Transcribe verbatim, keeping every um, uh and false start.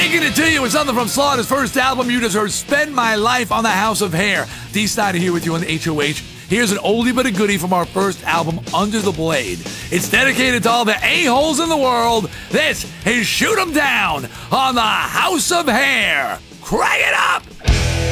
Taking it to you with something from Slaughter's first album. You just heard Spend My Life on the House of Hair. D. Snyder here with you on the H O H. Here's an oldie but a goodie from our first album, Under the Blade. It's dedicated to all the a-holes in the world. This is Shoot 'em Down on the House of Hair. Crank it up!